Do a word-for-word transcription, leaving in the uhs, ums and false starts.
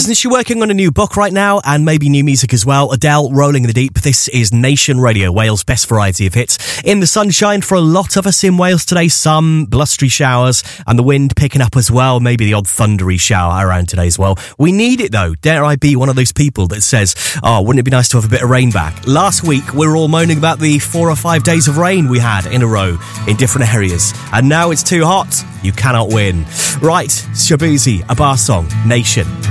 Isn't she working on a new book right now, and maybe new music as well? Adele, Rolling in the Deep. This is Nation Radio, Wales' best variety of hits. In the sunshine for a lot of us in Wales today, some blustery showers and the wind picking up as well, maybe the odd thundery shower around today as well. We need it though. Dare I be one of those people that says, oh, wouldn't it be nice to have a bit of rain back? Last week we were all moaning about the four or five days of rain we had in a row in different areas, and now it's too hot. You cannot win. Right, Shabuzi, a bar song, Nation.